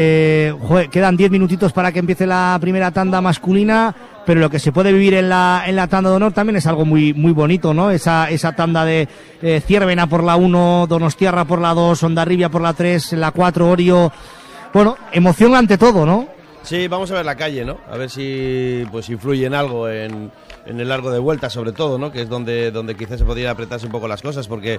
Quedan 10 minutitos para que empiece la primera tanda masculina, pero lo que se puede vivir en la tanda de honor también es algo muy muy bonito, ¿no? Esa tanda de Ciervena por la 1, Donostiarra por la 2, Hondarribia por la 3, la 4, Orio. Bueno, emoción ante todo, ¿no? Sí, vamos a ver la calle, ¿no? A ver si pues influye en algo en el largo de vuelta, sobre todo, ¿no? Que es donde quizás se podrían apretarse un poco las cosas, porque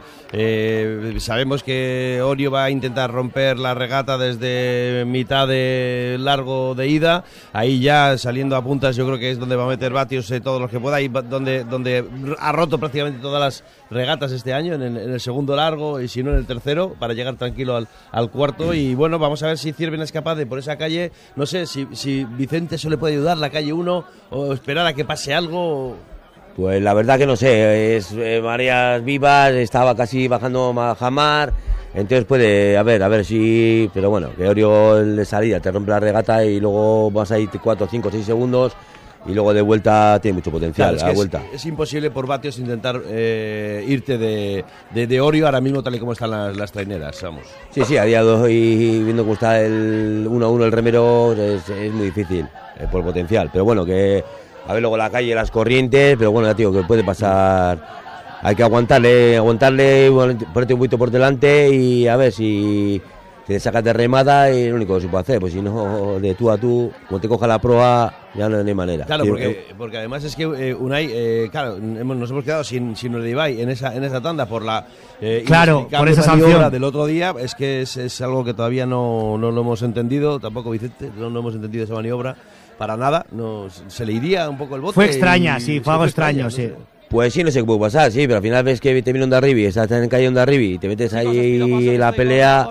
sabemos que Orio va a intentar romper la regata desde mitad de largo de ida. Ahí ya saliendo a puntas, yo creo que es donde va a meter vatios todos los que pueda, y donde ha roto prácticamente todas las regatas este año, en el segundo largo y si no en el tercero, para llegar tranquilo al cuarto. Y bueno, vamos a ver si Ciervena es capaz de, por esa calle, no sé si Vicente eso le puede ayudar, la calle 1, o esperar a que pase algo. Pues la verdad que no sé, es mareas vivas, estaba casi bajando Majamar, entonces puede, a ver si, pero bueno, que Orio de salida te rompe la regata y luego vas a ir 4, 5, 6 segundos y luego de vuelta tiene mucho potencial, claro, la vuelta. Es imposible por vatios intentar irte de Orio ahora mismo tal y como están las traineras, vamos. Sí, a día de hoy, viendo cómo está el 1-1 el remero, es muy difícil por potencial, pero bueno, que a ver luego la calle, las corrientes, pero bueno, ya digo, que puede pasar, hay que aguantarle, ponerte un poquito por delante y a ver si te sacas de remada, y lo único que se puede hacer, pues si no, de tú a tú, como te coja la proa, ya no hay manera. Claro, porque además es que Unai, claro, nos hemos quedado sin Urdaibai en esa tanda por la claro, por esa sanción del otro día. Es que es algo que todavía no lo hemos entendido, tampoco Vicente, no hemos entendido esa maniobra para nada. Se le iría un poco el bote. Fue extraña, sí, fue algo extraño, sí. Pues sí, no sé qué puede pasar, sí, pero al final ves que te viene Hondarribia, estás en calle Hondarribia y te metes ahí en la pelea.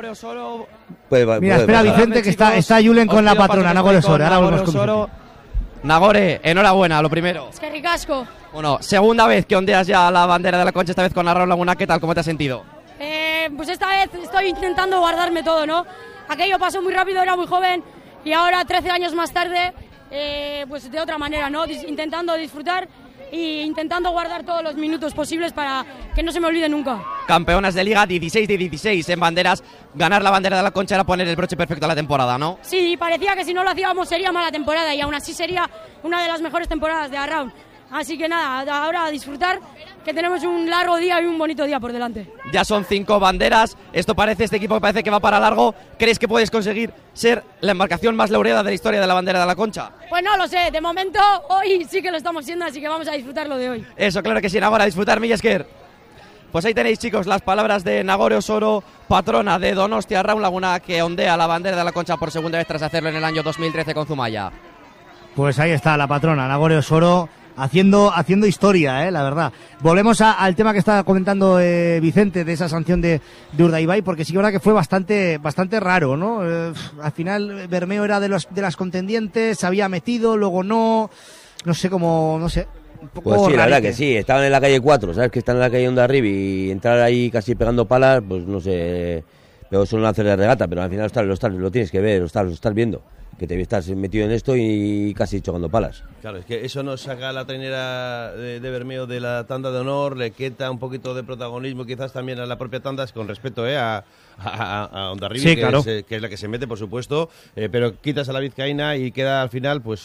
Mira, espera Vicente, que está Julen con la patrona, Nagore Soro. Ahora volvemos con Vicente. Nagore, enhorabuena, lo primero. Es que ricasco. Bueno, segunda vez que ondeas ya la bandera de la Concha, esta vez con Arraun Laguna, ¿qué tal? ¿Cómo te has sentido? Pues esta vez estoy intentando guardarme todo, ¿no? Aquello pasó muy rápido, era muy joven, y ahora, 13 años más tarde, pues de otra manera, ¿no? Intentando disfrutar e intentando guardar todos los minutos posibles para que no se me olvide nunca. Campeonas de Liga, 16 de 16 en banderas. Ganar la bandera de la Concha era poner el broche perfecto a la temporada, ¿no? Sí, parecía que si no lo hacíamos sería mala temporada, y aún así sería una de las mejores temporadas de Arraun. Así que nada, ahora a disfrutar, que tenemos un largo día y un bonito día por delante. Ya son 5 banderas, este equipo parece que va para largo. ¿Crees que puedes conseguir ser la embarcación más laureada de la historia de la bandera de la Concha? Pues no lo sé, de momento hoy sí que lo estamos siendo, así que vamos a disfrutarlo de hoy. Eso, claro que sí, ahora a disfrutar, Millasker. Pues ahí tenéis, chicos, las palabras de Nagore Osoro, patrona de Donostia Arraun Laguna, que ondea la bandera de la Concha por segunda vez tras hacerlo en el año 2013 con Zumaya. Pues ahí está la patrona, Nagore Osoro, haciendo historia, la verdad. Volvemos al tema que estaba comentando Vicente, de esa sanción de Urdaibai, porque sí que es verdad que fue bastante raro, ¿no? Al final Bermeo era de las contendientes, se había metido, luego no sé cómo, no sé. Un poco pues sí, la rarete. verdad que sí, estaban en la calle 4, ¿sabes? Que están en la calle Hondarribia y entrar ahí casi pegando palas, pues no sé, pero son lances de regata, pero al final lo tienes que ver, lo estás viendo, que te estás metido en esto y casi chocando palas. Claro, es que eso nos saca a la trainera de Bermeo de la tanda de honor, le quita un poquito de protagonismo quizás también a la propia tanda, con respecto a Hondarribia, sí, claro, que es la que se mete, por supuesto, pero quitas a la vizcaína y queda al final pues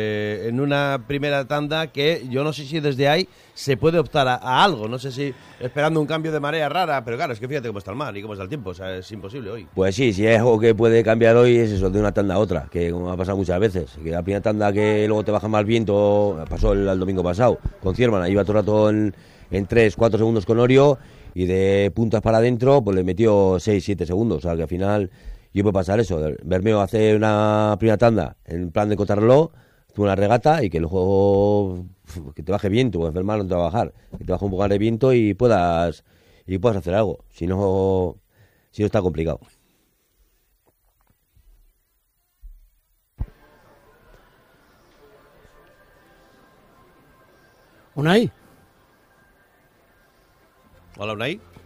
en una primera tanda que yo no sé si desde ahí se puede optar a algo, no sé si esperando un cambio de marea rara, pero claro, es que fíjate cómo está el mar y cómo está el tiempo, o sea, es imposible hoy. Pues sí, si hay algo que puede cambiar hoy es eso, de una tanda a otra, que como ha pasado muchas veces, que la primera tanda que luego te baja más viento, pasó el domingo pasado con Ciervena, iba todo el rato en 3-4 segundos con Orio, y de puntas para adentro pues le metió 6-7 segundos, o sea que al final yo puede pasar eso. Bermeo hace una primera tanda en plan de contrarreloj, tuvo una regata y que el juego que te baje viento, porque el mar no te va a bajar, que te baje un poco de viento y puedas hacer algo, si no está complicado. Unai. Hola, Unai.